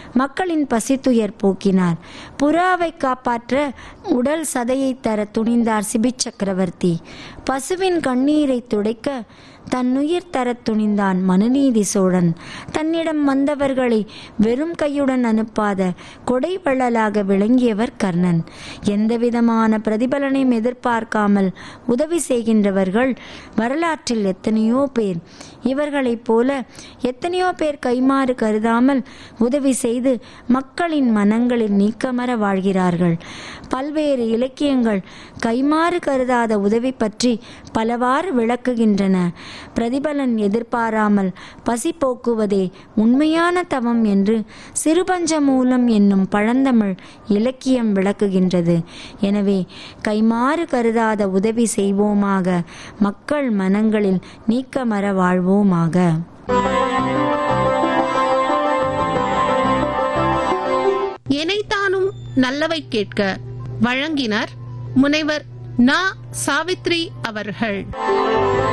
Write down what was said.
மக்களின் பசித்துயர் போக்கினார். புறாவை காப்பாற்ற உடல் சதையை தர துணிந்தார் சிபி சக்கரவர்த்தி. பசுவின் கண்ணீரை துடைக்க தன்னுயிர் தர துணிந்தான் மனுநீதி சோழன். தன்னிடம் வந்தவர்களை வெறும் கையுடன் அனுப்பாத கொடை வள்ளலாக விளங்கியவர் கர்ணன். எந்தவிதமான பிரதிபலனையும் எதிர்பார்க்காமல் உதவி செய்கின்றவர்கள் வரலாற்றில் எத்தனையோ பேர். இவர்களைப் போல எத்தனையோ பேர் கைமாறு கருதாமல் உதவி செய்து மக்களின் மனங்களில் நீக்கமர வாழ்கிறார்கள். பல்வேறு இலக்கியங்கள் கைமாறு கருதாத உதவி பற்றி பலவாறு விளக்குகின்றன. பிரதிபலன் எதிர்பாராமல் பசி போக்குவதே உண்மையான தவம் என்று சிறுபஞ்ச மூலம் என்னும் பழந்தமிழ் இலக்கியம் விளக்குகின்றது. எனவே கைமாறு கருதாத உதவி செய்வோமாக, மக்கள் மனங்களில் நீக்கமர வாழ்வோமாக. எனைத்தானும் நல்லவை கேட்க வழங்கினார் முனைவர் நா. சாவித்ரி அவர்கள்.